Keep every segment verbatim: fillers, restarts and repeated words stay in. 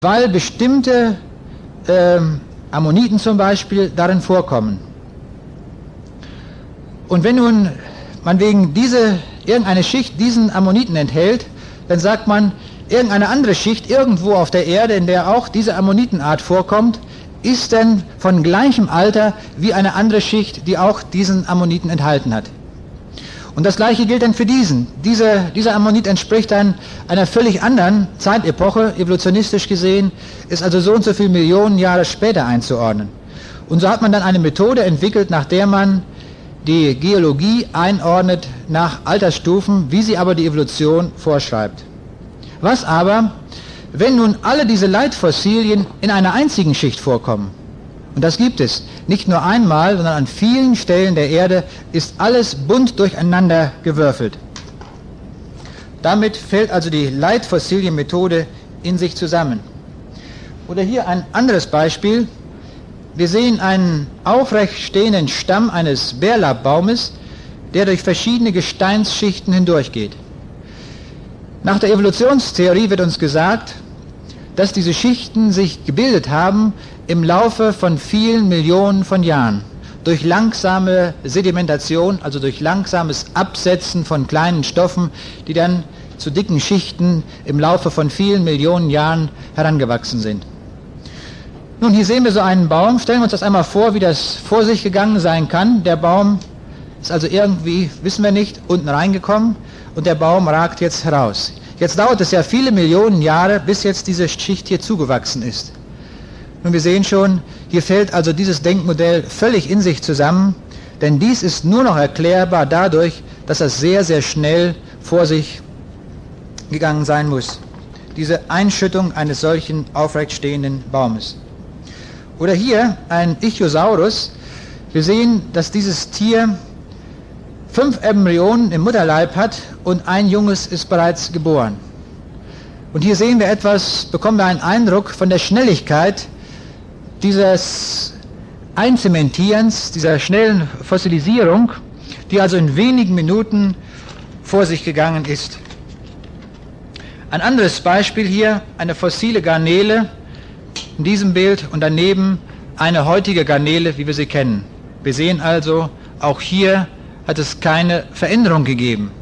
weil bestimmte ähm, Ammoniten zum Beispiel darin vorkommen. Und wenn nun man wegen diese, irgendeine Schicht diesen Ammoniten enthält, dann sagt man, irgendeine andere Schicht irgendwo auf der Erde, in der auch diese Ammonitenart vorkommt, ist denn von gleichem Alter wie eine andere Schicht, die auch diesen Ammoniten enthalten hat. Und das Gleiche gilt dann für diesen. Diese, dieser Ammonit entspricht dann einer völlig anderen Zeitepoche, evolutionistisch gesehen, ist also so und so viele Millionen Jahre später einzuordnen. Und so hat man dann eine Methode entwickelt, nach der man die Geologie einordnet nach Altersstufen, wie sie aber die Evolution vorschreibt. Was aber, wenn nun alle diese Leitfossilien in einer einzigen Schicht vorkommen? Und das gibt es. Nicht nur einmal, sondern an vielen Stellen der Erde ist alles bunt durcheinander gewürfelt. Damit fällt also die Leitfossilienmethode in sich zusammen. Oder hier ein anderes Beispiel. Wir sehen einen aufrecht stehenden Stamm eines Bärlaubbaumes, der durch verschiedene Gesteinsschichten hindurchgeht. Nach der Evolutionstheorie wird uns gesagt, dass diese Schichten sich gebildet haben im Laufe von vielen Millionen von Jahren, durch langsame Sedimentation, also durch langsames Absetzen von kleinen Stoffen, die dann zu dicken Schichten im Laufe von vielen Millionen Jahren herangewachsen sind. Nun, hier sehen wir so einen Baum. Stellen wir uns das einmal vor, wie das vor sich gegangen sein kann. Der Baum ist also irgendwie, wissen wir nicht, unten reingekommen und der Baum ragt jetzt heraus. Jetzt dauert es ja viele Millionen Jahre, bis jetzt diese Schicht hier zugewachsen ist. Nun, wir sehen schon, hier fällt also dieses Denkmodell völlig in sich zusammen, denn dies ist nur noch erklärbar dadurch, dass das sehr, sehr schnell vor sich gegangen sein muss. Diese Einschüttung eines solchen aufrecht stehenden Baumes. Oder hier ein Ichthyosaurus. Wir sehen, dass dieses Tier fünf Embryonen im Mutterleib hat und ein Junges ist bereits geboren. Und hier sehen wir etwas, bekommen wir einen Eindruck von der Schnelligkeit dieses Einzementierens, dieser schnellen Fossilisierung, die also in wenigen Minuten vor sich gegangen ist. Ein anderes Beispiel hier, eine fossile Garnele in diesem Bild und daneben eine heutige Garnele, wie wir sie kennen. Wir sehen also, auch hier hat es keine Veränderung gegeben.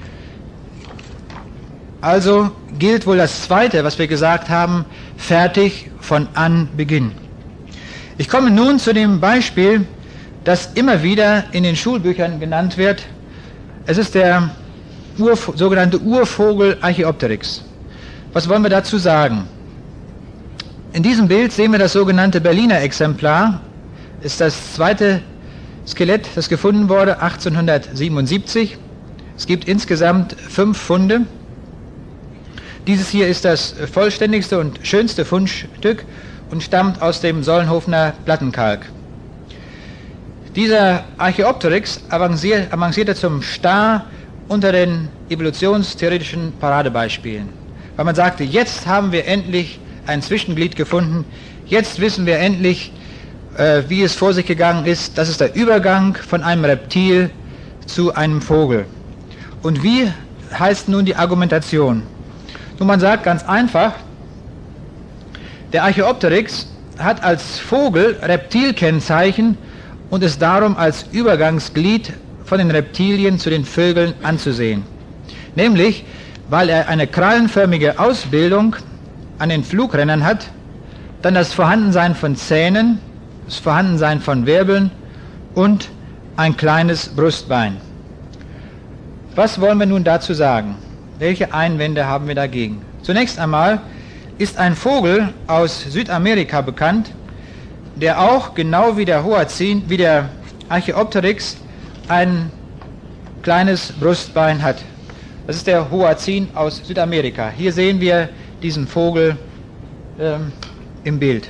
Also gilt wohl das Zweite, was wir gesagt haben, fertig von Anbeginn. Ich komme nun zu dem Beispiel, das immer wieder in den Schulbüchern genannt wird. Es ist der Urv- sogenannte Urvogel Archaeopteryx. Was wollen wir dazu sagen? In diesem Bild sehen wir das sogenannte Berliner Exemplar. Ist das zweite Skelett, das gefunden wurde, achtzehnhundertsiebenundsiebzig. Es gibt insgesamt fünf Funde. Dieses hier ist das vollständigste und schönste Fundstück und stammt aus dem Solnhofener Plattenkalk. Dieser Archaeopteryx avanciert, avancierte zum Star unter den evolutionstheoretischen Paradebeispielen. Weil man sagte, jetzt haben wir endlich ein Zwischenglied gefunden, jetzt wissen wir endlich, äh, wie es vor sich gegangen ist. Das ist der Übergang von einem Reptil zu einem Vogel. Und wie heißt nun die Argumentation? Nun, man sagt ganz einfach, der Archaeopteryx hat als Vogel Reptilkennzeichen und ist darum als Übergangsglied von den Reptilien zu den Vögeln anzusehen. Nämlich, weil er eine krallenförmige Ausbildung an den Flugrändern hat, dann das Vorhandensein von Zähnen, das Vorhandensein von Wirbeln und ein kleines Brustbein. Was wollen wir nun dazu sagen? Welche Einwände haben wir dagegen? Zunächst einmal ist ein Vogel aus Südamerika bekannt, der auch genau wie der Hoazin, wie der Archaeopteryx ein kleines Brustbein hat. Das ist der Hoazin aus Südamerika. Hier sehen wir diesen Vogel ähm, im Bild.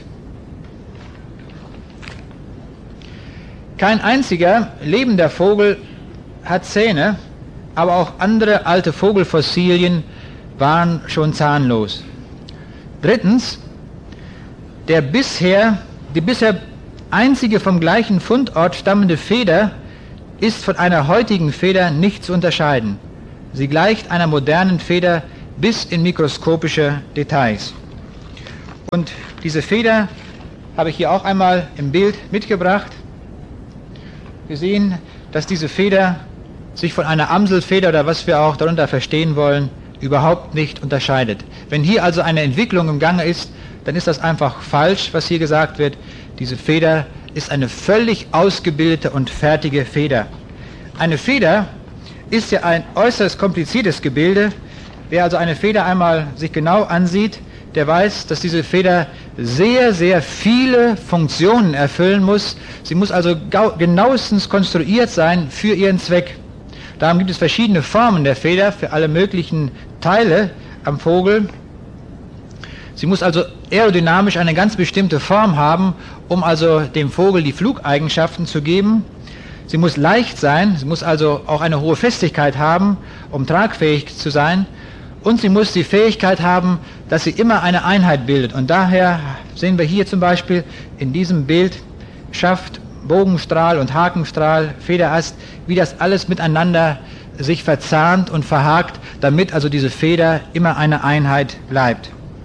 Kein einziger lebender Vogel hat Zähne, aber auch andere alte Vogelfossilien waren schon zahnlos. Drittens, der bisher, die bisher einzige vom gleichen Fundort stammende Feder ist von einer heutigen Feder nicht zu unterscheiden. Sie gleicht einer modernen Feder bis in mikroskopische Details. Und diese Feder habe ich hier auch einmal im Bild mitgebracht. Wir sehen, dass diese Feder sich von einer Amselfeder oder was wir auch darunter verstehen wollen, überhaupt nicht unterscheidet. Wenn hier also eine Entwicklung im Gange ist, dann ist das einfach falsch, was hier gesagt wird. Diese Feder ist eine völlig ausgebildete und fertige Feder. Eine Feder ist ja ein äußerst kompliziertes Gebilde. Wer also eine Feder einmal sich genau ansieht, der weiß, dass diese Feder sehr, sehr viele Funktionen erfüllen muss. Sie muss also genauestens konstruiert sein für ihren Zweck. Darum gibt es verschiedene Formen der Feder für alle möglichen Teile am Vogel. Sie muss also aerodynamisch eine ganz bestimmte Form haben, um also dem Vogel die Flugeigenschaften zu geben. Sie muss leicht sein, sie muss also auch eine hohe Festigkeit haben, um tragfähig zu sein. Und sie muss die Fähigkeit haben, dass sie immer eine Einheit bildet. Und daher sehen wir hier zum Beispiel in diesem Bild Schaft, Bogenstrahl und Hakenstrahl, Federast, wie das alles miteinander sich verzahnt und verhakt, damit also diese Feder immer eine Einheit bleibt.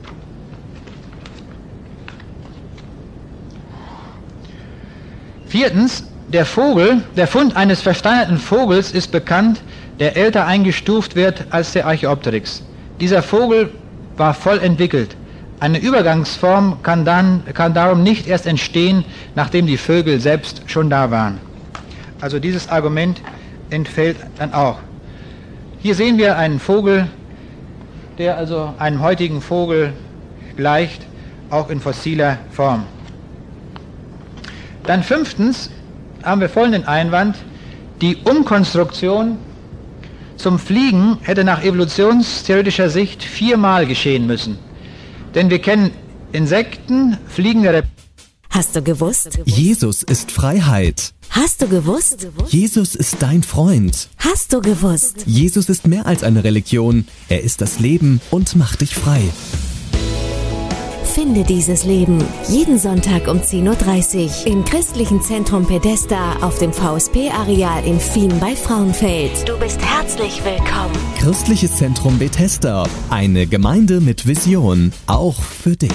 Viertens, der Vogel, der Fund eines versteinerten Vogels ist bekannt, der älter eingestuft wird als der Archaeopteryx. Dieser Vogel war voll entwickelt. Eine Übergangsform kann, dann, kann darum nicht erst entstehen, nachdem die Vögel selbst schon da waren. Also dieses Argument entfällt dann auch. Hier sehen wir einen Vogel, der also einem heutigen Vogel gleicht, auch in fossiler Form. Dann fünftens haben wir folgenden Einwand: Die Umkonstruktion zum Fliegen hätte nach evolutionstheoretischer Sicht viermal geschehen müssen. Denn wir kennen Insekten, fliegende Reptilien. Hast du gewusst? Jesus ist Freiheit. Hast du gewusst? Jesus ist dein Freund. Hast du gewusst? Jesus ist mehr als eine Religion. Er ist das Leben und macht dich frei. Finde dieses Leben jeden Sonntag um zehn Uhr dreißig im Christlichen Zentrum Pedesta auf dem V S P-Areal in Fien bei Frauenfeld. Du bist herzlich willkommen. Christliches Zentrum Bethesda, eine Gemeinde mit Vision, auch für dich.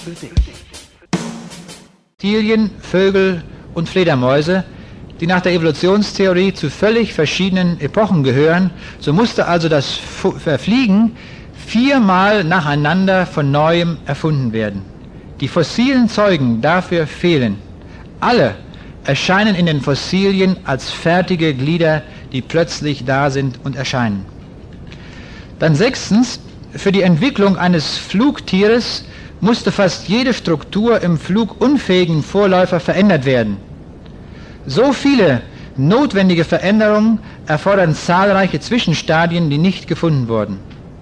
Reptilien, Vögel und Fledermäuse, die nach der Evolutionstheorie zu völlig verschiedenen Epochen gehören, so musste also das Verfliegen viermal nacheinander von Neuem erfunden werden. Die fossilen Zeugen dafür fehlen. Alle erscheinen in den Fossilien als fertige Glieder, die plötzlich da sind und erscheinen. Dann sechstens, für die Entwicklung eines Flugtieres musste fast jede Struktur im flugunfähigen Vorläufer verändert werden. So viele notwendige Veränderungen erfordern zahlreiche Zwischenstadien, die nicht gefunden wurden.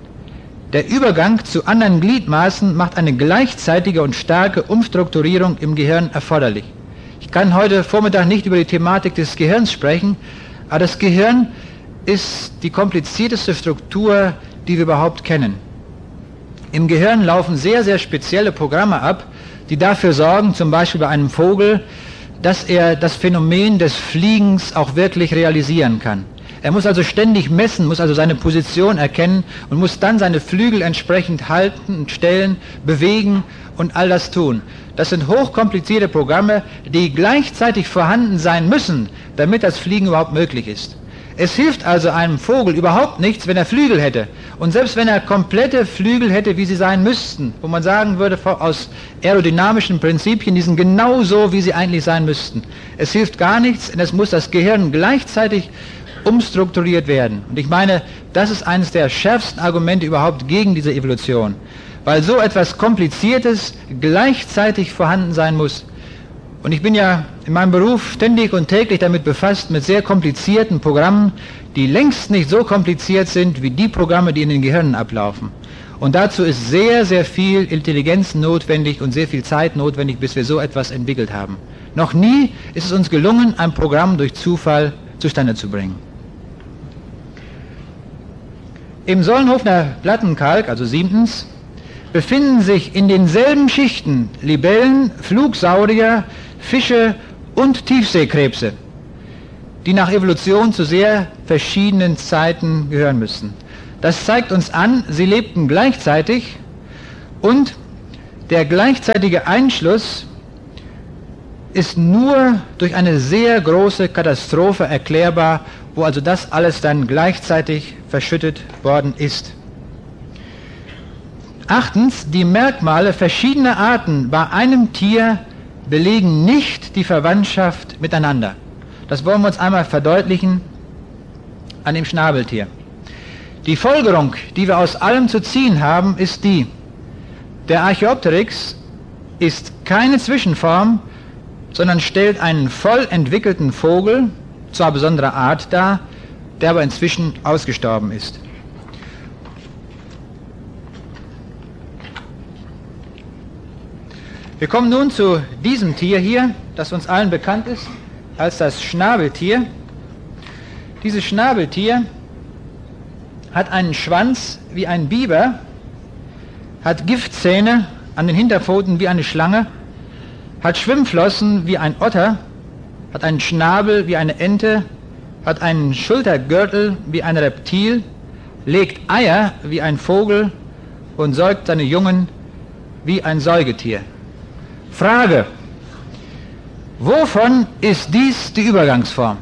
Der Übergang zu anderen Gliedmaßen macht eine gleichzeitige und starke Umstrukturierung im Gehirn erforderlich. Ich kann heute Vormittag nicht über die Thematik des Gehirns sprechen, aber das Gehirn ist die komplizierteste Struktur, die wir überhaupt kennen. Im Gehirn laufen sehr, sehr spezielle Programme ab, die dafür sorgen, zum Beispiel bei einem Vogel, dass er das Phänomen des Fliegens auch wirklich realisieren kann. Er muss also ständig messen, muss also seine Position erkennen und muss dann seine Flügel entsprechend halten und stellen, bewegen und all das tun. Das sind hochkomplizierte Programme, die gleichzeitig vorhanden sein müssen, damit das Fliegen überhaupt möglich ist. Es hilft also einem Vogel überhaupt nichts, wenn er Flügel hätte. Und selbst wenn er komplette Flügel hätte, wie sie sein müssten, wo man sagen würde, aus aerodynamischen Prinzipien, die sind genau so, wie sie eigentlich sein müssten. Es hilft gar nichts, denn es muss das Gehirn gleichzeitig umstrukturiert werden. Und ich meine, das ist eines der schärfsten Argumente überhaupt gegen diese Evolution, weil so etwas Kompliziertes gleichzeitig vorhanden sein muss. Und ich bin ja in meinem Beruf ständig und täglich damit befasst, mit sehr komplizierten Programmen, die längst nicht so kompliziert sind wie die Programme, die in den Gehirnen ablaufen. Und dazu ist sehr, sehr viel Intelligenz notwendig und sehr viel Zeit notwendig, bis wir so etwas entwickelt haben. Noch nie ist es uns gelungen, ein Programm durch Zufall zustande zu bringen. Im Solnhofener Plattenkalk, also siebtens, befinden sich in denselben Schichten Libellen, Flugsaurier, Fische und Tiefseekrebse, die nach Evolution zu sehr verschiedenen Zeiten gehören müssen. Das zeigt uns an, sie lebten gleichzeitig und Der gleichzeitige Einschluss ist nur durch eine sehr große Katastrophe erklärbar, wo also das alles dann gleichzeitig verschüttet worden ist. Achtens, die Merkmale verschiedener Arten bei einem Tier belegen nicht die Verwandtschaft miteinander. Das wollen wir uns einmal verdeutlichen an dem Schnabeltier. Die Folgerung, die wir aus allem zu ziehen haben, ist die: Der Archaeopteryx ist keine Zwischenform, sondern stellt einen voll entwickelten Vogel, zwar besonderer Art dar, der aber inzwischen ausgestorben ist. Wir kommen nun zu diesem Tier hier, das uns allen bekannt ist als das Schnabeltier. Dieses Schnabeltier hat einen Schwanz wie ein Biber, hat Giftzähne an den Hinterpfoten wie eine Schlange, hat Schwimmflossen wie ein Otter, hat einen Schnabel wie eine Ente, hat einen Schultergürtel wie ein Reptil, legt Eier wie ein Vogel und säugt seine Jungen wie ein Säugetier. Frage: Wovon ist dies die Übergangsform?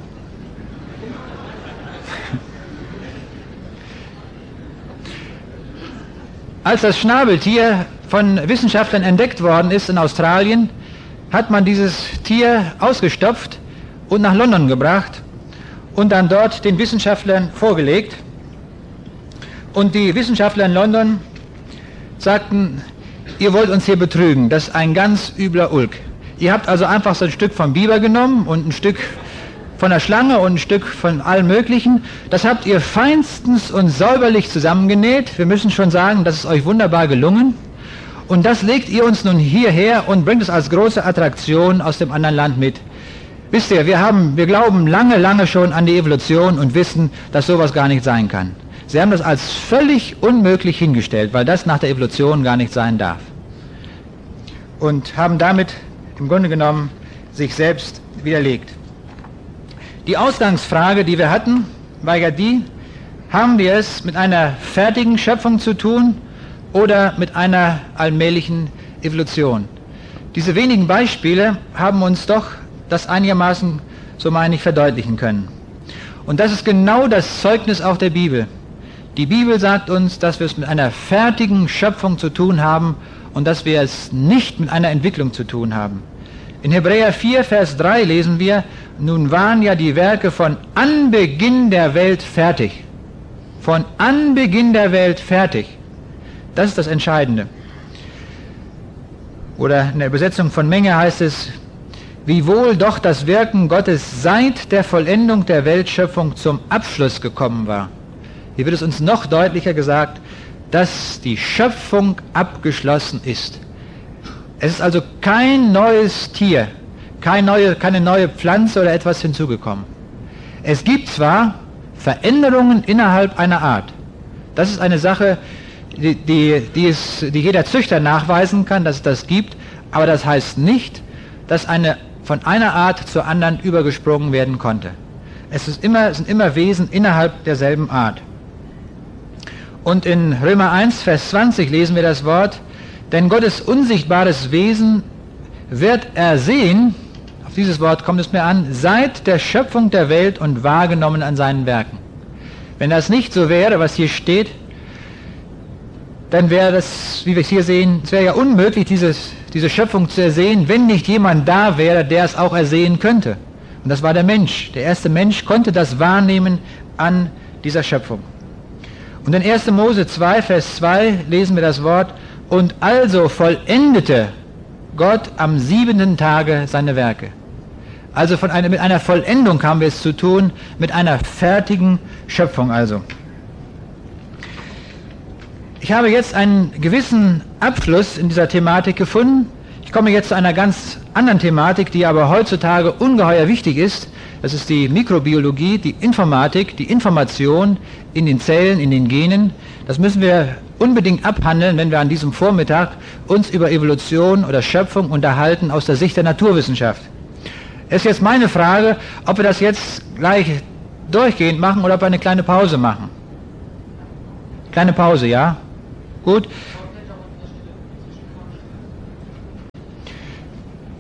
Als das Schnabeltier von Wissenschaftlern entdeckt worden ist in Australien, hat man dieses Tier ausgestopft und nach London gebracht und dann dort den Wissenschaftlern vorgelegt. Und die Wissenschaftler in London sagten: Ihr wollt uns hier betrügen, das ist ein ganz übler Ulk. Ihr habt also einfach so ein Stück vom Biber genommen und ein Stück von der Schlange und ein Stück von allem Möglichen. Das habt ihr feinstens und säuberlich zusammengenäht. Wir müssen schon sagen, das ist euch wunderbar gelungen. Und das legt ihr uns nun hierher und bringt es als große Attraktion aus dem anderen Land mit. Wisst ihr, wir haben, wir glauben lange, lange schon an die Evolution und wissen, dass sowas gar nicht sein kann. Sie haben das als völlig unmöglich hingestellt, weil das nach der Evolution gar nicht sein darf. Und haben damit im Grunde genommen sich selbst widerlegt. Die Ausgangsfrage, die wir hatten, war ja die: Haben wir es mit einer fertigen Schöpfung zu tun oder mit einer allmählichen Evolution? Diese wenigen Beispiele haben uns doch das einigermaßen, so meine ich, verdeutlichen können. Und das ist genau das Zeugnis auch der Bibel. Die Bibel sagt uns, dass wir es mit einer fertigen Schöpfung zu tun haben und dass wir es nicht mit einer Entwicklung zu tun haben. In Hebräer vier, Vers drei lesen wir: Nun waren ja die Werke von Anbeginn der Welt fertig. Von Anbeginn der Welt fertig. Das ist das Entscheidende. Oder in der Übersetzung von Menge heißt es: Wiewohl doch das Wirken Gottes seit der Vollendung der Weltschöpfung zum Abschluss gekommen war. Hier wird es uns noch deutlicher gesagt, dass die Schöpfung abgeschlossen ist. Es ist also kein neues Tier, keine neue, keine neue Pflanze oder etwas hinzugekommen. Es gibt zwar Veränderungen innerhalb einer Art. Das ist eine Sache, die, die, die, es, die jeder Züchter nachweisen kann, dass es das gibt, aber das heißt nicht, dass eine von einer Art zur anderen übergesprungen werden konnte. Es, ist immer, es sind immer Wesen innerhalb derselben Art. Und in Römer eins, Vers zwanzig lesen wir das Wort: Denn Gottes unsichtbares Wesen wird ersehen, auf dieses Wort kommt es mir an, seit der Schöpfung der Welt und wahrgenommen an seinen Werken. Wenn das nicht so wäre, was hier steht, dann wäre das, wie wir es hier sehen, es wäre ja unmöglich, dieses, diese Schöpfung zu ersehen, wenn nicht jemand da wäre, der es auch ersehen könnte. Und das war der Mensch. Der erste Mensch konnte das wahrnehmen an dieser Schöpfung. Und in erster Mose zwei, Vers zwei lesen wir das Wort: Und also vollendete Gott am siebenten Tage seine Werke. Also von einer, mit einer Vollendung haben wir es zu tun, mit einer fertigen Schöpfung also. Ich habe jetzt einen gewissen Abschluss in dieser Thematik gefunden. Ich komme jetzt zu einer ganz anderen Thematik, die aber heutzutage ungeheuer wichtig ist. Das ist die Mikrobiologie, die Informatik, die Information in den Zellen, in den Genen. Das müssen wir unbedingt abhandeln, wenn wir an diesem Vormittag uns über Evolution oder Schöpfung unterhalten aus der Sicht der Naturwissenschaft. Es ist jetzt meine Frage, ob wir das jetzt gleich durchgehend machen oder ob wir eine kleine Pause machen. Kleine Pause, ja? Gut.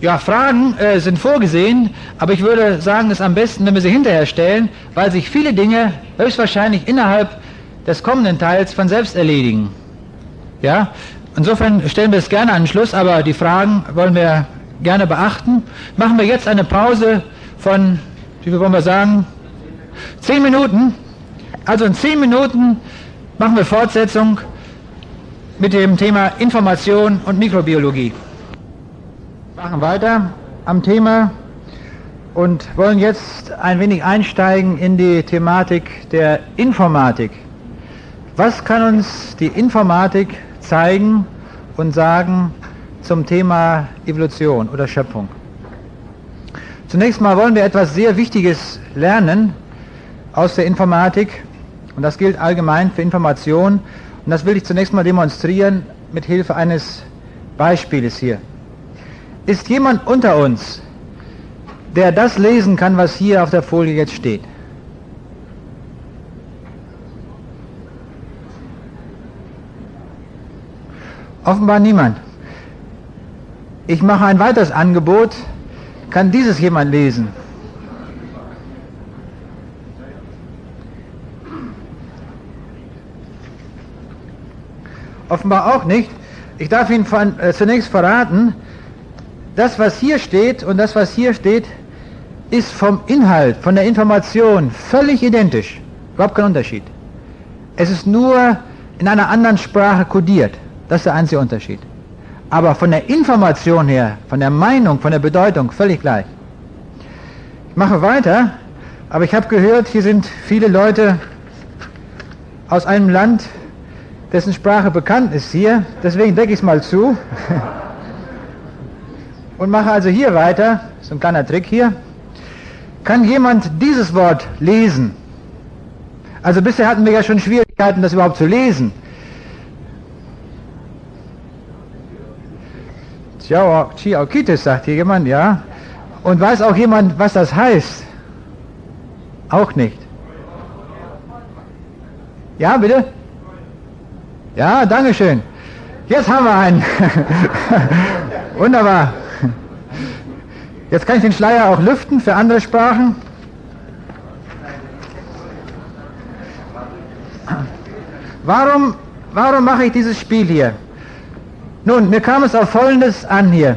Ja, Fragen äh, sind vorgesehen, aber ich würde sagen, es ist am besten, wenn wir sie hinterher stellen, weil sich viele Dinge höchstwahrscheinlich innerhalb des kommenden Teils von selbst erledigen. Ja, insofern stellen wir es gerne an den Schluss, aber die Fragen wollen wir gerne beachten. Machen wir jetzt eine Pause von, wie viel wollen wir sagen, zehn Minuten. Also in zehn Minuten machen wir Fortsetzung mit dem Thema Information und Mikrobiologie. Wir machen weiter am Thema und wollen jetzt ein wenig einsteigen in die Thematik der Informatik. Was kann uns die Informatik zeigen und sagen zum Thema Evolution oder Schöpfung? Zunächst mal wollen wir etwas sehr Wichtiges lernen aus der Informatik, und das gilt allgemein für Information, und das will ich zunächst mal demonstrieren mit Hilfe eines Beispieles hier. Ist jemand unter uns, der das lesen kann, was hier auf der Folie jetzt steht? Offenbar niemand. Ich mache ein weiteres Angebot. Kann dieses jemand lesen? Offenbar auch nicht. Ich darf Ihnen von, äh, zunächst verraten, das, was hier steht und das, was hier steht, ist vom Inhalt, von der Information völlig identisch. Überhaupt kein Unterschied. Es ist nur in einer anderen Sprache kodiert. Das ist der einzige Unterschied. Aber von der Information her, von der Meinung, von der Bedeutung völlig gleich. Ich mache weiter, aber ich habe gehört, hier sind viele Leute aus einem Land, dessen Sprache bekannt ist hier. Deswegen decke ich es mal zu. Und mache also hier weiter, so ein kleiner Trick hier. Kann jemand dieses Wort lesen? Also bisher hatten wir ja schon Schwierigkeiten, das überhaupt zu lesen. Chiaukitis, sagt hier jemand, ja. Und weiß auch jemand, was das heißt? Auch nicht. Ja, bitte? Ja, dankeschön. Jetzt haben wir einen. Wunderbar. Jetzt kann ich den Schleier auch lüften für andere Sprachen. Warum, warum mache ich dieses Spiel hier? Nun, mir kam es auf Folgendes an hier.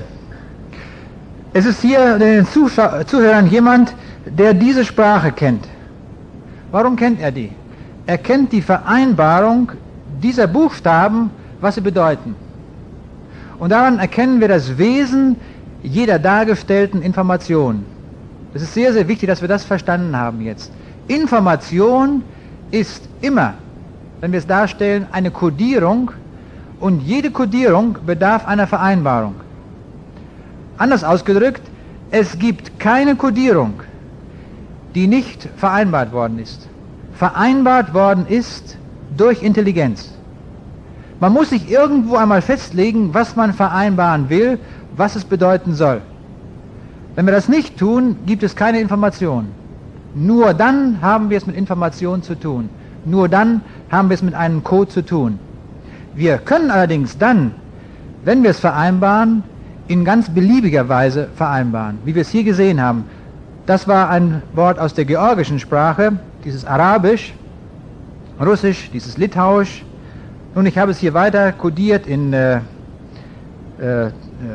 Es ist hier unter den Zuschau- Zuhörern jemand, der diese Sprache kennt. Warum kennt er die? Er kennt die Vereinbarung dieser Buchstaben, was sie bedeuten. Und daran erkennen wir das Wesen jeder dargestellten Information. Es ist sehr, sehr wichtig, dass wir das verstanden haben jetzt. Information ist immer, wenn wir es darstellen, eine Kodierung, und jede Kodierung bedarf einer Vereinbarung. Anders ausgedrückt, es gibt keine Kodierung, die nicht vereinbart worden ist. Vereinbart worden ist durch Intelligenz. Man muss sich irgendwo einmal festlegen, was man vereinbaren will, was es bedeuten soll. Wenn wir das nicht tun, gibt es keine Information. Nur dann haben wir es mit Information zu tun. Nur dann haben wir es mit einem Code zu tun. Wir können allerdings dann, wenn wir es vereinbaren, in ganz beliebiger Weise vereinbaren, wie wir es hier gesehen haben. Das war ein Wort aus der georgischen Sprache, dieses Arabisch, Russisch, dieses Litauisch. Nun, ich habe es hier weiter kodiert in äh, äh, äh,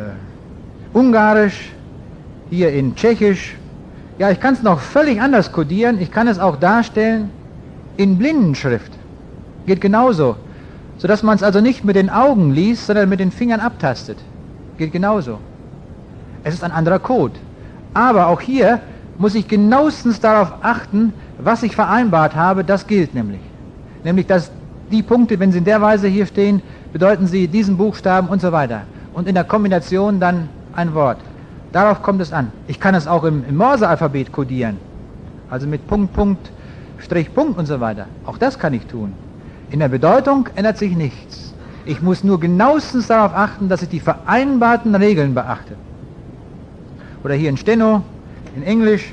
Ungarisch, hier in Tschechisch. Ja, ich kann es noch völlig anders kodieren. Ich kann es auch darstellen in Blindenschrift. Geht genauso. Sodass man es also nicht mit den Augen liest, sondern mit den Fingern abtastet. Geht genauso. Es ist ein anderer Code. Aber auch hier muss ich genauestens darauf achten, was ich vereinbart habe, das gilt nämlich. Nämlich, dass die Punkte, wenn sie in der Weise hier stehen, bedeuten sie diesen Buchstaben und so weiter. Und in der Kombination dann ein Wort. Darauf kommt es an. Ich kann es auch im, im Morse-Alphabet kodieren. Also mit Punkt, Punkt, Strich, Punkt und so weiter. Auch das kann ich tun. In der Bedeutung ändert sich nichts. Ich muss nur genauestens darauf achten, dass ich die vereinbarten Regeln beachte. Oder hier in Steno, in Englisch.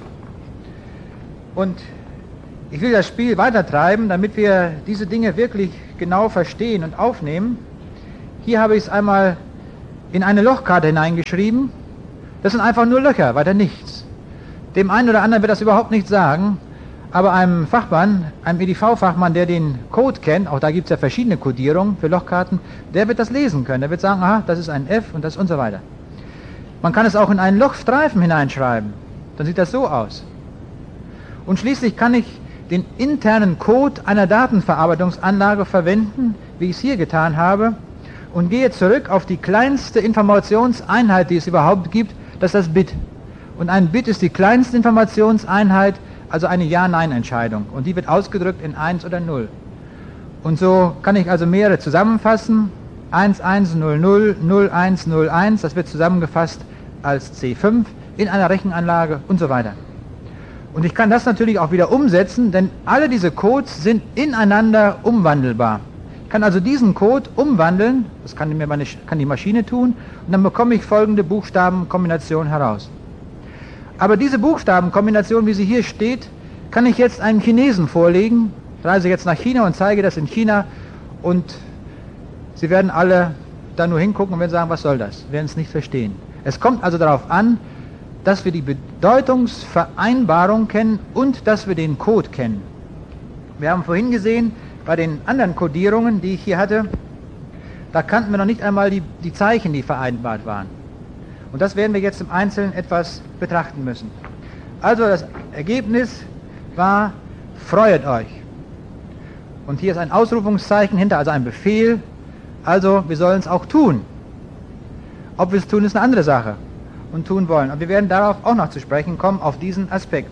Und ich will das Spiel weitertreiben, damit wir diese Dinge wirklich genau verstehen und aufnehmen. Hier habe ich es einmal in eine Lochkarte hineingeschrieben. Das sind einfach nur Löcher, weiter nichts. Dem einen oder anderen wird das überhaupt nichts sagen, aber einem Fachmann, einem E D V-Fachmann, der den Code kennt, auch da gibt es ja verschiedene Codierungen für Lochkarten, der wird das lesen können. Der wird sagen, aha, das ist ein F und das und so weiter. Man kann es auch in einen Lochstreifen hineinschreiben. Dann sieht das so aus. Und schließlich kann ich den internen Code einer Datenverarbeitungsanlage verwenden, wie ich es hier getan habe, und gehe zurück auf die kleinste Informationseinheit, die es überhaupt gibt, das ist das Bit. Und ein Bit ist die kleinste Informationseinheit, also eine Ja-Nein-Entscheidung. Und die wird ausgedrückt in eins oder null. Und so kann ich also mehrere zusammenfassen. eins eins null null, null eins null eins, das wird zusammengefasst als C fünf in einer Rechenanlage und so weiter. Und ich kann das natürlich auch wieder umsetzen, denn alle diese Codes sind ineinander umwandelbar. Ich kann also diesen Code umwandeln, das kann, mir meine, kann die Maschine tun, und dann bekomme ich folgende Buchstabenkombination heraus. Aber diese Buchstabenkombination, wie sie hier steht, kann ich jetzt einem Chinesen vorlegen. Ich reise jetzt nach China und zeige das in China, und Sie werden alle da nur hingucken und werden sagen, was soll das? Wir werden es nicht verstehen. Es kommt also darauf an, dass wir die Bedeutungsvereinbarung kennen und dass wir den Code kennen. Wir haben vorhin gesehen, bei den anderen Codierungen, die ich hier hatte, da kannten wir noch nicht einmal die, die Zeichen, die vereinbart waren. Und das werden wir jetzt im Einzelnen etwas betrachten müssen. Also das Ergebnis war, freuet euch. Und hier ist ein Ausrufungszeichen hinter, also ein Befehl. Also wir sollen es auch tun. Ob wir es tun, ist eine andere Sache. Und tun wollen. Und wir werden darauf auch noch zu sprechen kommen, auf diesen Aspekt.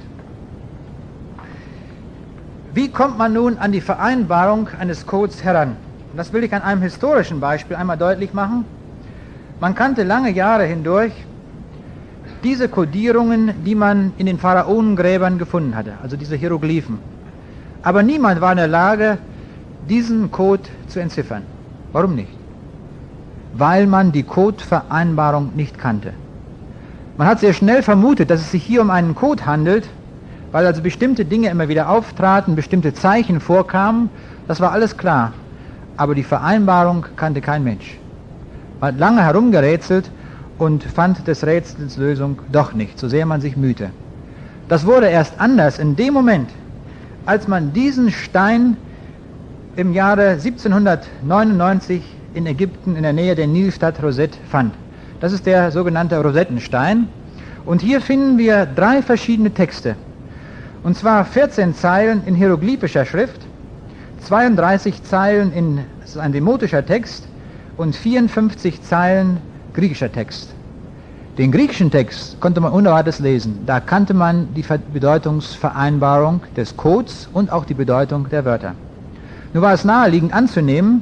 Wie kommt man nun an die Vereinbarung eines Codes heran? Und das will ich an einem historischen Beispiel einmal deutlich machen. Man kannte lange Jahre hindurch diese Codierungen, die man in den Pharaonengräbern gefunden hatte, also diese Hieroglyphen. Aber niemand war in der Lage, diesen Code zu entziffern. Warum nicht? Weil man die Codevereinbarung nicht kannte. Man hat sehr schnell vermutet, dass es sich hier um einen Code handelt, weil also bestimmte Dinge immer wieder auftraten, bestimmte Zeichen vorkamen, das war alles klar. Aber die Vereinbarung kannte kein Mensch. Man hat lange herumgerätselt und fand des Rätsels Lösung doch nicht, so sehr man sich mühte. Das wurde erst anders in dem Moment, als man diesen Stein im Jahre siebzehnhundertneunundneunzig in Ägypten in der Nähe der Nilstadt Rosette fand. Das ist der sogenannte Rosettenstein. Und hier finden wir drei verschiedene Texte. Und zwar vierzehn Zeilen in hieroglyphischer Schrift, zweiunddreißig Zeilen in, das ist ein demotischer Text, und vierundfünfzig Zeilen griechischer Text. Den griechischen Text konnte man ohne weiteres lesen. Da kannte man die Bedeutungsvereinbarung des Codes und auch die Bedeutung der Wörter. Nur war es naheliegend anzunehmen,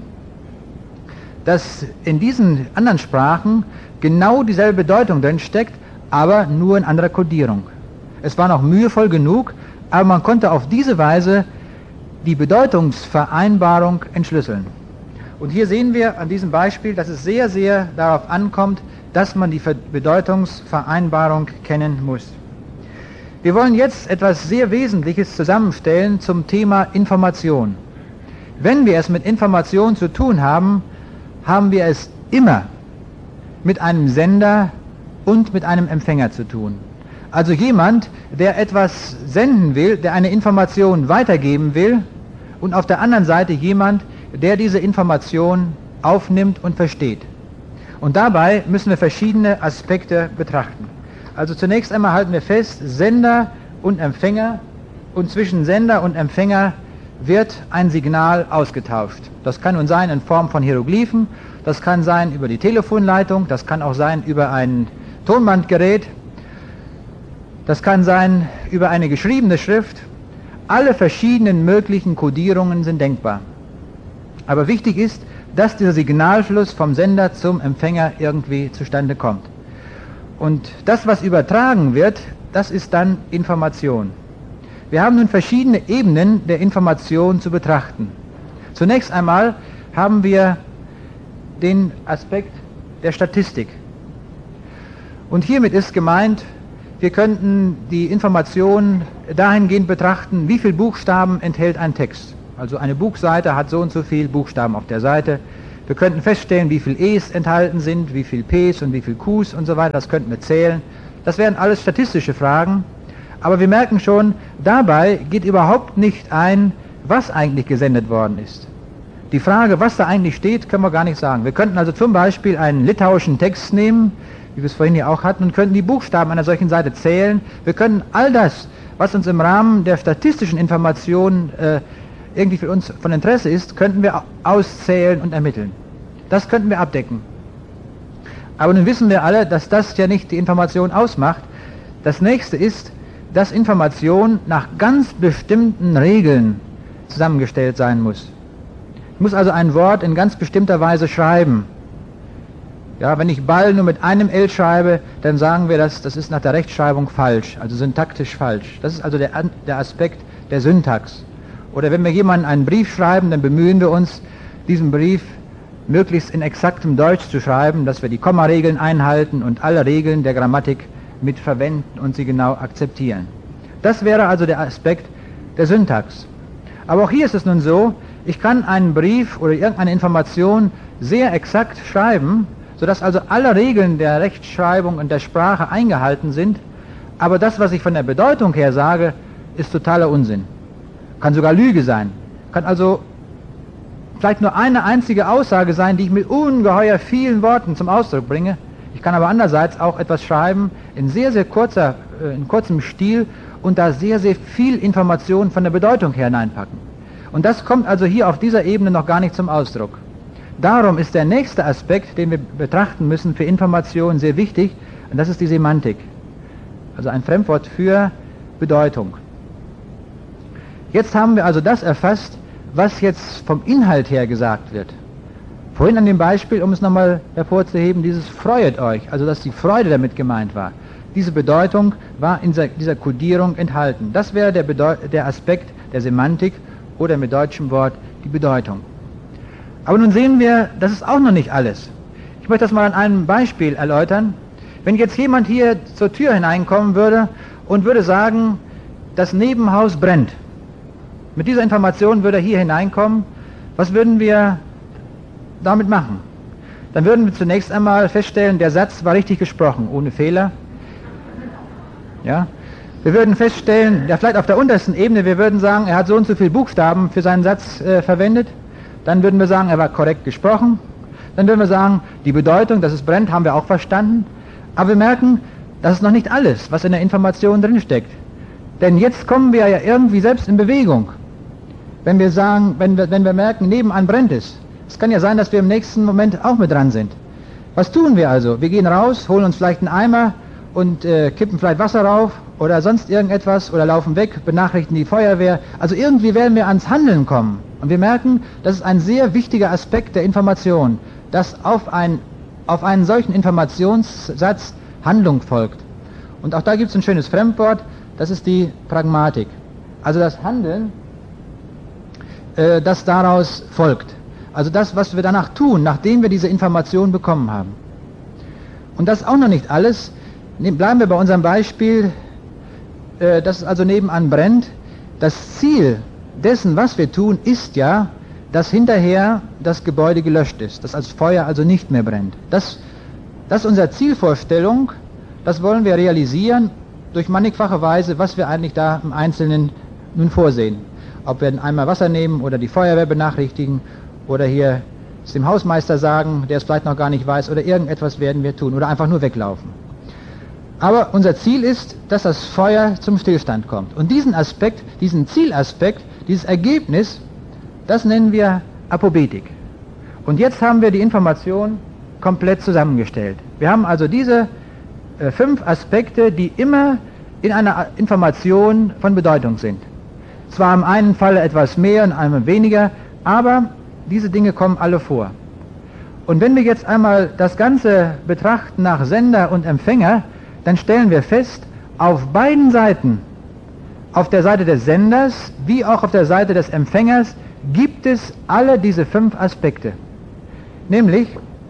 dass in diesen anderen Sprachen genau dieselbe Bedeutung drin steckt, aber nur in anderer Codierung. Es war noch mühevoll genug, aber man konnte auf diese Weise die Bedeutungsvereinbarung entschlüsseln. Und hier sehen wir an diesem Beispiel, dass es sehr, sehr darauf ankommt, dass man die Bedeutungsvereinbarung kennen muss. Wir wollen jetzt etwas sehr Wesentliches zusammenstellen zum Thema Information. Wenn wir es mit Information zu tun haben, haben wir es immer mit einem Sender und mit einem Empfänger zu tun. Also jemand, der etwas senden will, der eine Information weitergeben will, und auf der anderen Seite jemand, der diese Information aufnimmt und versteht. Und dabei müssen wir verschiedene Aspekte betrachten. Also zunächst einmal halten wir fest, Sender und Empfänger, und zwischen Sender und Empfänger wird ein Signal ausgetauscht. Das kann nun sein in Form von Hieroglyphen, das kann sein über die Telefonleitung, das kann auch sein über ein Tonbandgerät, das kann sein über eine geschriebene Schrift. Alle verschiedenen möglichen Codierungen sind denkbar. Aber wichtig ist, dass dieser Signalfluss vom Sender zum Empfänger irgendwie zustande kommt. Und das, was übertragen wird, das ist dann Information. Wir haben nun verschiedene Ebenen der Information zu betrachten. Zunächst einmal haben wir den Aspekt der Statistik. Und hiermit ist gemeint, wir könnten die Information dahingehend betrachten, wie viele Buchstaben enthält ein Text. Also eine Buchseite hat so und so viele Buchstaben auf der Seite. Wir könnten feststellen, wie viele E's enthalten sind, wie viele P's und wie viele Q's und so weiter. Das könnten wir zählen. Das wären alles statistische Fragen, aber wir merken schon, dabei geht überhaupt nicht ein, was eigentlich gesendet worden ist. Die Frage, was da eigentlich steht, können wir gar nicht sagen. Wir könnten also zum Beispiel einen litauischen Text nehmen, wie wir es vorhin hier auch hatten, und könnten die Buchstaben einer solchen Seite zählen. Wir können all das, was uns im Rahmen der statistischen Informationen äh, irgendwie für uns von Interesse ist, könnten wir auszählen und ermitteln. Das könnten wir abdecken. Aber nun wissen wir alle, dass das ja nicht die Information ausmacht. Das nächste ist, dass Information nach ganz bestimmten Regeln zusammengestellt sein muss. Ich muss also ein Wort in ganz bestimmter Weise schreiben. Ja, wenn ich Ball nur mit einem L schreibe, dann sagen wir, dass das ist nach der Rechtschreibung falsch, also syntaktisch falsch. Das ist also der, der Aspekt der Syntax. Oder wenn wir jemandem einen Brief schreiben, dann bemühen wir uns, diesen Brief möglichst in exaktem Deutsch zu schreiben, dass wir die Kommaregeln einhalten und alle Regeln der Grammatik mit verwenden und sie genau akzeptieren. Das wäre also der Aspekt der Syntax. Aber auch hier ist es nun so, ich kann einen Brief oder irgendeine Information sehr exakt schreiben, sodass also alle Regeln der Rechtschreibung und der Sprache eingehalten sind, aber das, was ich von der Bedeutung her sage, ist totaler Unsinn. Kann sogar Lüge sein. Kann also vielleicht nur eine einzige Aussage sein, die ich mit ungeheuer vielen Worten zum Ausdruck bringe. Ich kann aber andererseits auch etwas schreiben in sehr, sehr kurzer, äh, in kurzem Stil und da sehr, sehr viel Information von der Bedeutung her hineinpacken. Und das kommt also hier auf dieser Ebene noch gar nicht zum Ausdruck. Darum ist der nächste Aspekt, den wir betrachten müssen für Information, sehr wichtig, und das ist die Semantik. Also ein Fremdwort für Bedeutung. Jetzt haben wir also das erfasst, was jetzt vom Inhalt her gesagt wird. Vorhin an dem Beispiel, um es nochmal hervorzuheben, dieses Freuet euch, also dass die Freude damit gemeint war. Diese Bedeutung war in dieser Kodierung enthalten. Das wäre der, Bedeu- der Aspekt der Semantik oder mit deutschem Wort die Bedeutung. Aber nun sehen wir, das ist auch noch nicht alles. Ich möchte das mal an einem Beispiel erläutern. Wenn jetzt jemand hier zur Tür hineinkommen würde und würde sagen, das Nebenhaus brennt. Mit dieser Information würde er hier hineinkommen. Was würden wir damit machen? Dann würden wir zunächst einmal feststellen, der Satz war richtig gesprochen, ohne Fehler. Ja? Wir würden feststellen, ja vielleicht auf der untersten Ebene, wir würden sagen, er hat so und so viele Buchstaben für seinen Satz äh, verwendet. Dann würden wir sagen, er war korrekt gesprochen. Dann würden wir sagen, die Bedeutung, dass es brennt, haben wir auch verstanden. Aber wir merken, das ist noch nicht alles, was in der Information drinsteckt. Denn jetzt kommen wir ja irgendwie selbst in Bewegung. Wenn wir sagen, wenn wir, wenn wir merken, nebenan brennt es. Es kann ja sein, dass wir im nächsten Moment auch mit dran sind. Was tun wir also? Wir gehen raus, holen uns vielleicht einen Eimer und äh, kippen vielleicht Wasser rauf oder sonst irgendetwas oder laufen weg, benachrichtigen die Feuerwehr. Also irgendwie werden wir ans Handeln kommen. Und wir merken, das ist ein sehr wichtiger Aspekt der Information, dass auf, ein, auf einen solchen Informationssatz Handlung folgt. Und auch da gibt es ein schönes Fremdwort, das ist die Pragmatik. Also das Handeln, äh, das daraus folgt. Also das, was wir danach tun, nachdem wir diese Information bekommen haben. Und das ist auch noch nicht alles. Bleiben wir bei unserem Beispiel, äh, dass es also nebenan brennt. Das Ziel dessen, was wir tun, ist ja, dass hinterher das Gebäude gelöscht ist, dass das Feuer also nicht mehr brennt. Das, das ist unsere Zielvorstellung, das wollen wir realisieren durch mannigfache Weise, was wir eigentlich da im Einzelnen nun vorsehen. Ob wir einen Eimer Wasser nehmen oder die Feuerwehr benachrichtigen oder hier es dem Hausmeister sagen, der es vielleicht noch gar nicht weiß, oder irgendetwas werden wir tun oder einfach nur weglaufen. Aber unser Ziel ist, dass das Feuer zum Stillstand kommt. Und diesen Aspekt, diesen Zielaspekt, dieses Ergebnis, das nennen wir Apobetik. Und jetzt haben wir die Information komplett zusammengestellt. Wir haben also diese äh, fünf Aspekte, die immer in einer Information von Bedeutung sind. Zwar im einen Falle etwas mehr, in einem weniger, aber diese Dinge kommen alle vor. Und wenn wir jetzt einmal das Ganze betrachten nach Sender und Empfänger, dann stellen wir fest, auf beiden Seiten, auf der Seite des Senders wie auch auf der Seite des Empfängers, gibt es alle diese fünf Aspekte. Nämlich,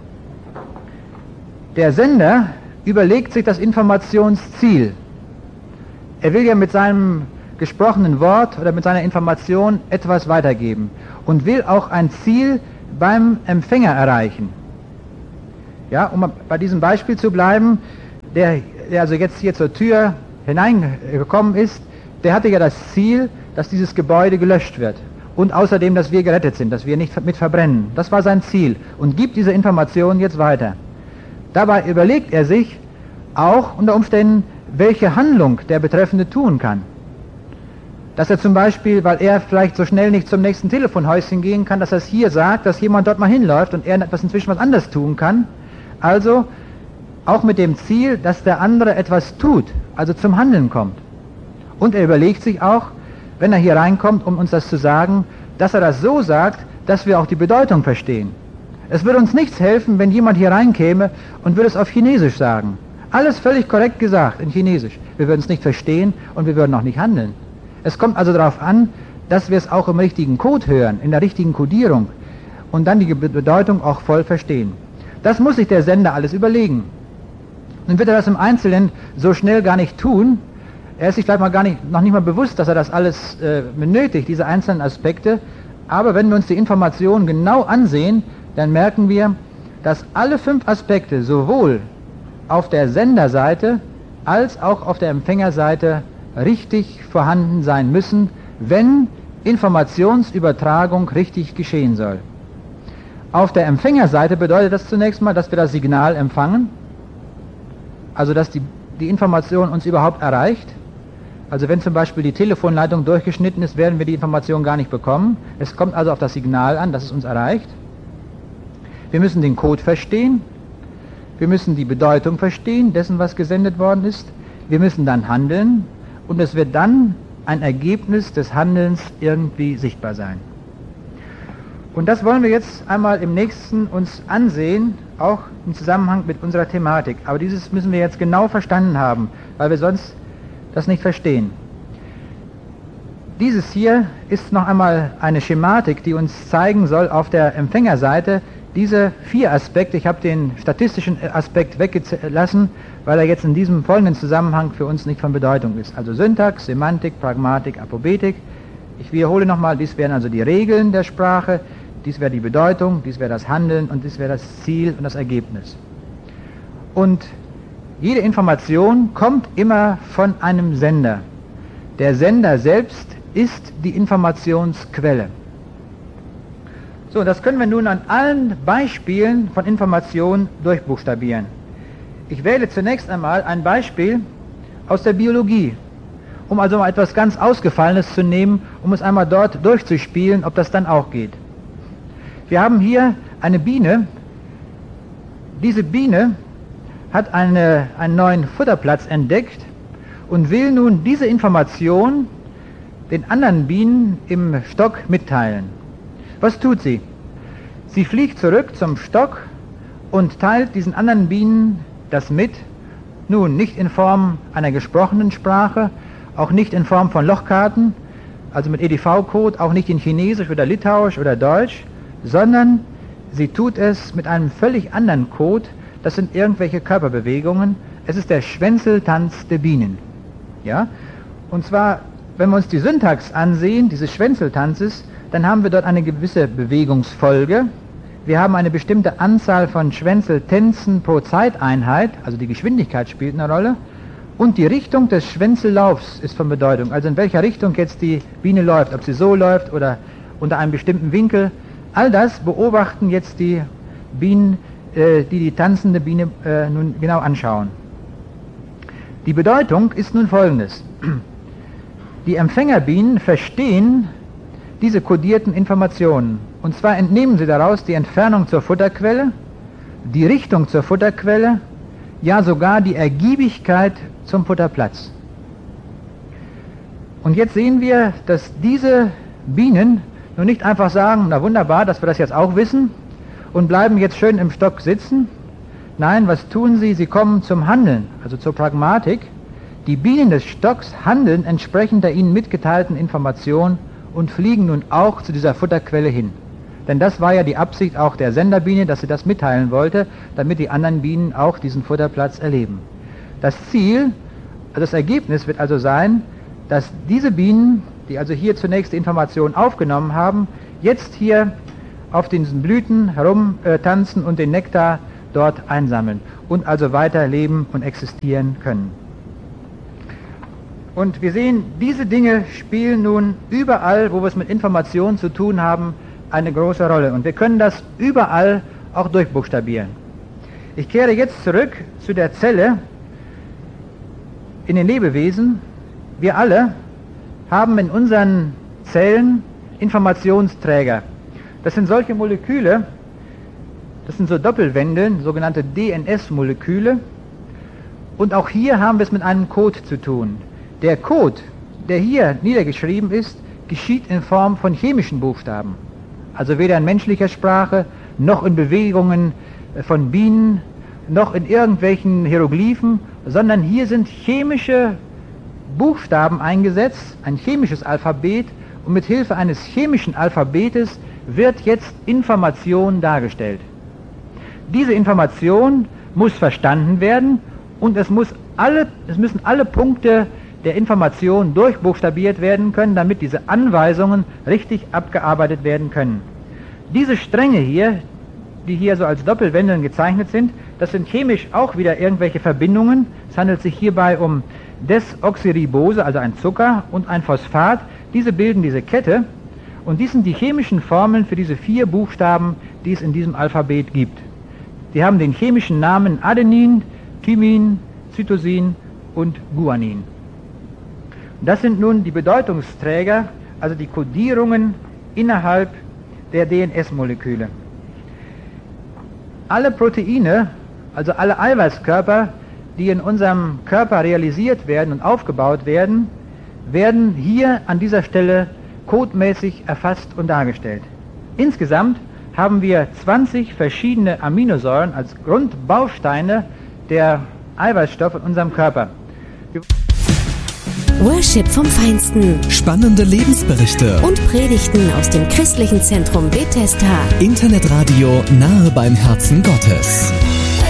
der Sender überlegt sich das Informationsziel. Er will ja mit seinem gesprochenen Wort oder mit seiner Information etwas weitergeben und will auch ein Ziel beim Empfänger erreichen. Ja, um bei diesem Beispiel zu bleiben, der der also jetzt hier zur Tür hineingekommen ist, der hatte ja das Ziel, dass dieses Gebäude gelöscht wird. Und außerdem, dass wir gerettet sind, dass wir nicht mit verbrennen. Das war sein Ziel und gibt diese Informationen jetzt weiter. Dabei überlegt er sich auch unter Umständen, welche Handlung der Betreffende tun kann. Dass er zum Beispiel, weil er vielleicht so schnell nicht zum nächsten Telefonhäuschen gehen kann, dass er es hier sagt, dass jemand dort mal hinläuft und er etwas inzwischen was anderes tun kann. Also auch mit dem Ziel, dass der andere etwas tut, also zum Handeln kommt. Und er überlegt sich auch, wenn er hier reinkommt, um uns das zu sagen, dass er das so sagt, dass wir auch die Bedeutung verstehen. Es würde uns nichts helfen, wenn jemand hier reinkäme und würde es auf Chinesisch sagen. Alles völlig korrekt gesagt in Chinesisch. Wir würden es nicht verstehen und wir würden auch nicht handeln. Es kommt also darauf an, dass wir es auch im richtigen Code hören, in der richtigen Codierung und dann die Bedeutung auch voll verstehen. Das muss sich der Sender alles überlegen. Nun wird er das im Einzelnen so schnell gar nicht tun. Er ist sich vielleicht mal gar nicht, noch nicht mal bewusst, dass er das alles äh, benötigt, diese einzelnen Aspekte. Aber wenn wir uns die Informationen genau ansehen, dann merken wir, dass alle fünf Aspekte sowohl auf der Senderseite als auch auf der Empfängerseite richtig vorhanden sein müssen, wenn Informationsübertragung richtig geschehen soll. Auf der Empfängerseite bedeutet das zunächst mal, dass wir das Signal empfangen, also dass die, die Information uns überhaupt erreicht. Also wenn zum Beispiel die Telefonleitung durchgeschnitten ist, werden wir die Information gar nicht bekommen. Es kommt also auf das Signal an, dass es uns erreicht. Wir müssen den Code verstehen. Wir müssen die Bedeutung verstehen, dessen, was gesendet worden ist. Wir müssen dann handeln und es wird dann ein Ergebnis des Handelns irgendwie sichtbar sein. Und das wollen wir jetzt einmal im nächsten uns ansehen, auch im Zusammenhang mit unserer Thematik. Aber dieses müssen wir jetzt genau verstanden haben, weil wir sonst das nicht verstehen. Dieses hier ist noch einmal eine Schematik, die uns zeigen soll auf der Empfängerseite diese vier Aspekte. Ich habe den statistischen Aspekt weggelassen, weil er jetzt in diesem folgenden Zusammenhang für uns nicht von Bedeutung ist. Also Syntax, Semantik, Pragmatik, Apobetik. Ich wiederhole nochmal, dies wären also die Regeln der Sprache, dies wäre die Bedeutung, dies wäre das Handeln und dies wäre das Ziel und das Ergebnis. Und jede Information kommt immer von einem Sender. Der Sender selbst ist die Informationsquelle. So, das können wir nun an allen Beispielen von Informationen durchbuchstabieren. Ich wähle zunächst einmal ein Beispiel aus der Biologie, um also mal etwas ganz Ausgefallenes zu nehmen, um es einmal dort durchzuspielen, ob das dann auch geht. Wir haben hier eine Biene. Diese Biene hat eine, einen neuen Futterplatz entdeckt und will nun diese Information den anderen Bienen im Stock mitteilen. Was tut sie? Sie fliegt zurück zum Stock und teilt diesen anderen Bienen das mit, nun nicht in Form einer gesprochenen Sprache, auch nicht in Form von Lochkarten, also mit E D V-Code, auch nicht in Chinesisch oder Litauisch oder Deutsch, sondern sie tut es mit einem völlig anderen Code. Das sind irgendwelche Körperbewegungen. Es ist der Schwänzeltanz der Bienen. Ja? Und zwar, wenn wir uns die Syntax ansehen, dieses Schwänzeltanzes, dann haben wir dort eine gewisse Bewegungsfolge. Wir haben eine bestimmte Anzahl von Schwänzeltänzen pro Zeiteinheit, also die Geschwindigkeit spielt eine Rolle. Und die Richtung des Schwänzellaufs ist von Bedeutung. Also in welcher Richtung jetzt die Biene läuft, ob sie so läuft oder unter einem bestimmten Winkel. All das beobachten jetzt die Bienen, die die tanzende Biene äh, nun genau anschauen. Die Bedeutung ist nun folgendes. Die Empfängerbienen verstehen diese kodierten Informationen. Und zwar entnehmen sie daraus die Entfernung zur Futterquelle, die Richtung zur Futterquelle, ja sogar die Ergiebigkeit zum Futterplatz. Und jetzt sehen wir, dass diese Bienen nun nicht einfach sagen, na wunderbar, dass wir das jetzt auch wissen, und bleiben jetzt schön im Stock sitzen. Nein, was tun sie? Sie kommen zum Handeln, also zur Pragmatik. Die Bienen des Stocks handeln entsprechend der ihnen mitgeteilten Information und fliegen nun auch zu dieser Futterquelle hin. Denn das war ja die Absicht auch der Senderbiene, dass sie das mitteilen wollte, damit die anderen Bienen auch diesen Futterplatz erleben. Das Ziel, das Ergebnis wird also sein, dass diese Bienen, die also hier zunächst die Information aufgenommen haben, jetzt hier auf diesen Blüten herumtanzen äh, und den Nektar dort einsammeln. und also weiter leben und existieren können. Und wir sehen, diese Dinge spielen nun überall, wo wir es mit Informationen zu tun haben, eine große Rolle. Und wir können das überall auch durchbuchstabieren. Ich kehre jetzt zurück zu der Zelle in den Lebewesen. Wir alle haben in unseren Zellen Informationsträger. Das sind solche Moleküle, das sind so Doppelwände, sogenannte D N S-Moleküle. Und auch hier haben wir es mit einem Code zu tun. Der Code, der hier niedergeschrieben ist, geschieht in Form von chemischen Buchstaben. Also weder in menschlicher Sprache, noch in Bewegungen von Bienen, noch in irgendwelchen Hieroglyphen, sondern hier sind chemische Buchstaben eingesetzt, ein chemisches Alphabet, und mit Hilfe eines chemischen Alphabetes wird jetzt Information dargestellt. Diese Information muss verstanden werden und es, muss alle, es müssen alle Punkte der Information durchbuchstabiert werden können, damit diese Anweisungen richtig abgearbeitet werden können. Diese Stränge hier, die hier so als Doppelwände gezeichnet sind, das sind chemisch auch wieder irgendwelche Verbindungen. Es handelt sich hierbei um Desoxyribose, also ein Zucker, und ein Phosphat. Diese bilden diese Kette und dies sind die chemischen Formeln für diese vier Buchstaben, die es in diesem Alphabet gibt. Die haben den chemischen Namen Adenin, Thymin, Cytosin und Guanin. Das sind nun die Bedeutungsträger, also die Kodierungen innerhalb der D N S-Moleküle. Alle Proteine, also alle Eiweißkörper, die in unserem Körper realisiert werden und aufgebaut werden, werden hier an dieser Stelle codemäßig erfasst und dargestellt. Insgesamt haben wir zwanzig verschiedene Aminosäuren als Grundbausteine der Eiweißstoffe in unserem Körper. Worship vom Feinsten. Spannende Lebensberichte. Und Predigten aus dem christlichen Zentrum Bethesda. Internetradio nahe beim Herzen Gottes.